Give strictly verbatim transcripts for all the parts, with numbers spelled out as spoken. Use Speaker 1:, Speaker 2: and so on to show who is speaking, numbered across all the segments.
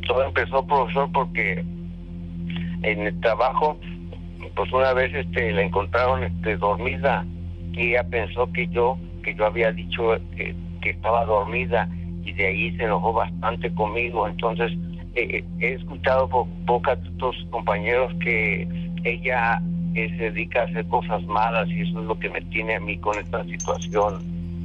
Speaker 1: Todo empezó, profesor, porque en el trabajo, pues una vez este la encontraron este dormida y ella pensó que yo que yo había dicho que, que estaba dormida, y de ahí se enojó bastante conmigo. Entonces eh, he escuchado por boca de otros compañeros que ella eh, se dedica a hacer cosas malas, y eso es lo que me tiene a mí con esta situación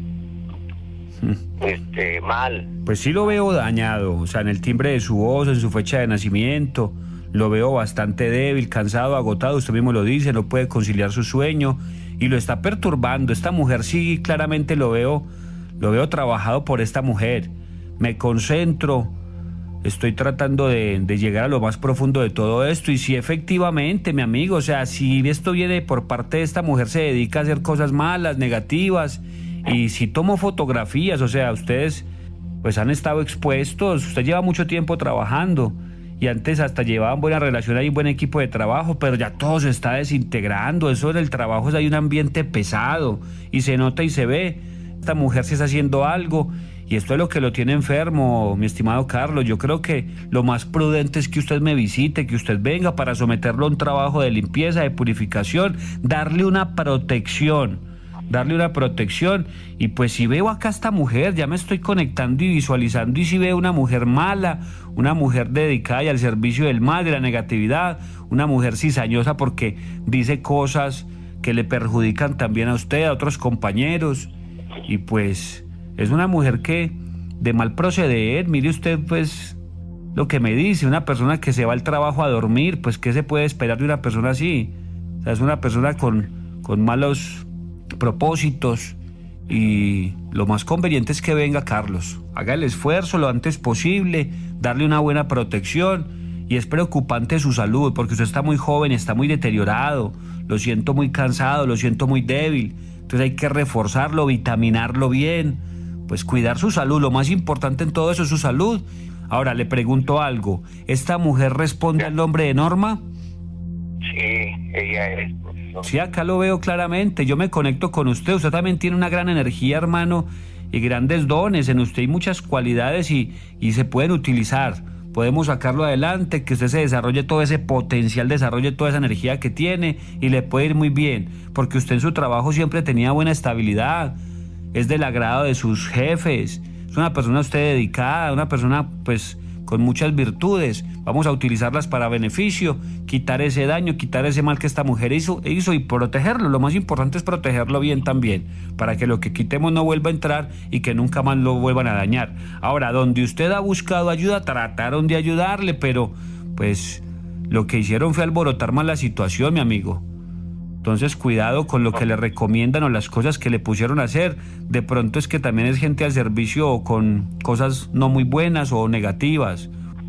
Speaker 1: hmm. este mal.
Speaker 2: Pues sí lo veo dañado, o sea, en el timbre de su voz, en su fecha de nacimiento, lo veo bastante débil, cansado, agotado, usted mismo lo dice, no puede conciliar su sueño y lo está perturbando. Esta mujer sí, claramente lo veo, lo veo trabajado por esta mujer. Me concentro, estoy tratando de, de llegar a lo más profundo de todo esto, y si efectivamente, mi amigo, o sea, si esto viene por parte de esta mujer, se dedica a hacer cosas malas, negativas, y si tomo fotografías, o sea, ustedes pues han estado expuestos, usted lleva mucho tiempo trabajando, y antes hasta llevaban buena relación, hay un buen equipo de trabajo, pero ya todo se está desintegrando. Eso en el trabajo hay un ambiente pesado, y se nota y se ve. Esta mujer sí está haciendo algo, y esto es lo que lo tiene enfermo, mi estimado Carlos. Yo creo que lo más prudente es que usted me visite, que usted venga para someterlo a un trabajo de limpieza, de purificación, darle una protección, darle una protección. Y pues si veo acá a esta mujer, ya me estoy conectando y visualizando, y si veo una mujer mala, una mujer dedicada y al servicio del mal, de la negatividad, una mujer cizañosa porque dice cosas que le perjudican también a usted, a otros compañeros, y pues es una mujer que de mal proceder. Mire usted pues lo que me dice, una persona que se va al trabajo a dormir, pues ¿qué se puede esperar de una persona así? O sea, es una persona con, con malos propósitos, y lo más conveniente es que venga, Carlos, haga el esfuerzo lo antes posible, darle una buena protección, y es preocupante su salud, porque usted está muy joven, está muy deteriorado, lo siento muy cansado, lo siento muy débil, entonces hay que reforzarlo, vitaminarlo bien, pues cuidar su salud, lo más importante en todo eso es su salud. Ahora le pregunto algo, ¿esta mujer responde al nombre de Norma?
Speaker 1: Sí, ella es.
Speaker 2: Sí, acá lo veo claramente, yo me conecto con usted, usted también tiene una gran energía, hermano, y grandes dones, en usted hay muchas cualidades y, y se pueden utilizar, podemos sacarlo adelante, que usted se desarrolle todo ese potencial, desarrolle toda esa energía que tiene, y le puede ir muy bien, porque usted en su trabajo siempre tenía buena estabilidad, es del agrado de sus jefes, es una persona usted dedicada, una persona pues con muchas virtudes. Vamos a utilizarlas para beneficio, quitar ese daño, quitar ese mal que esta mujer hizo, hizo y protegerlo. Lo más importante es protegerlo bien también, para que lo que quitemos no vuelva a entrar y que nunca más lo vuelvan a dañar. Ahora, donde usted ha buscado ayuda, trataron de ayudarle, pero pues lo que hicieron fue alborotar más la situación, mi amigo. Entonces cuidado con lo que le recomiendan o las cosas que le pusieron a hacer. De pronto es que también es gente al servicio o con cosas no muy buenas o negativas.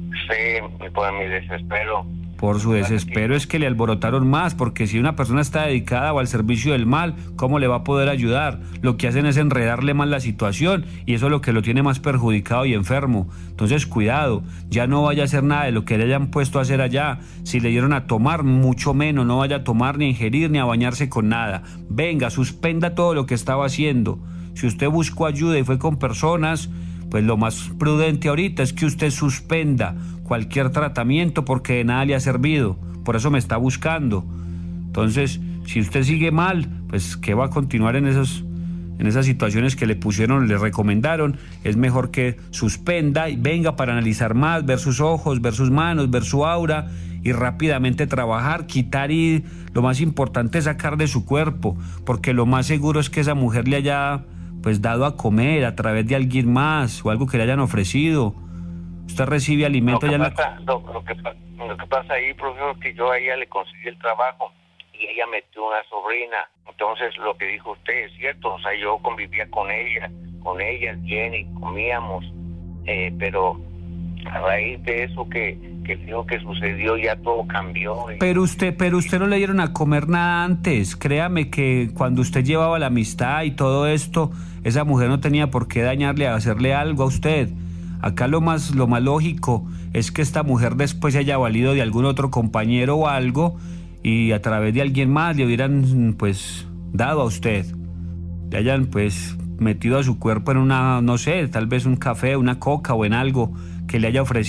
Speaker 1: Sí, por mi desespero.
Speaker 2: Por su desespero es que le alborotaron más, porque si una persona está dedicada o al servicio del mal, ¿cómo le va a poder ayudar? Lo que hacen es enredarle más la situación, y eso es lo que lo tiene más perjudicado y enfermo. Entonces cuidado, ya no vaya a hacer nada de lo que le hayan puesto a hacer allá. Si le dieron a tomar, mucho menos, no vaya a tomar, ni a ingerir, ni a bañarse con nada. Venga, suspenda todo lo que estaba haciendo. Si usted buscó ayuda y fue con personas, pues lo más prudente ahorita es que usted suspenda cualquier tratamiento, porque de nada le ha servido. Por eso me está buscando. Entonces, si usted sigue mal, pues que va a continuar en esos, en esas situaciones que le pusieron, le recomendaron. Es mejor que suspenda y venga para analizar más, ver sus ojos, ver sus manos, ver su aura, y rápidamente trabajar, quitar, y lo más importante es sacar de su cuerpo, porque lo más seguro es que esa mujer le haya pues dado a comer a través de alguien más, o algo que le hayan ofrecido. Usted recibe alimento.
Speaker 1: Lo que,
Speaker 2: ya
Speaker 1: pasa, lo, lo, que, lo que pasa ahí, profesor, que yo a ella le conseguí el trabajo y ella metió una sobrina. Entonces lo que dijo usted es cierto, o sea, yo convivía con ella, con ella bien, y comíamos, eh, pero a raíz de eso que, que digo que sucedió, ya todo cambió. Y...
Speaker 2: Pero usted, pero usted no le dieron a comer nada antes. Créame que cuando usted llevaba la amistad y todo esto, esa mujer no tenía por qué dañarle, a hacerle algo a usted. Acá lo más, lo más lógico es que esta mujer después se haya valido de algún otro compañero o algo, y a través de alguien más le hubieran pues dado a usted, le hayan pues metido a su cuerpo en una, no sé, tal vez un café, una coca o en algo que le haya ofrecido.